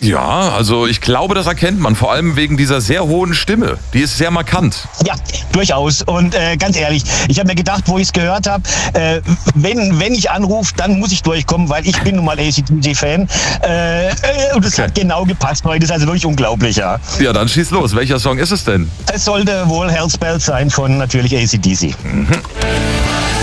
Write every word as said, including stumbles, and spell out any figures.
Ja, also ich glaube, das erkennt man, vor allem wegen dieser sehr hohen Stimme. Die ist sehr markant. Ja, durchaus. Und äh, ganz ehrlich, ich habe mir gedacht, wo ich es gehört habe, äh, wenn, wenn ich anrufe, dann muss ich durchkommen, weil ich bin nun mal A C D C-Fan. Äh, äh, und es Okay. hat genau gepasst heute. Das ist also wirklich unglaublich, ja. Ja, dann schieß los. Welcher Song ist es denn? Es sollte wohl Hellspell sein von natürlich A C D C. Mhm.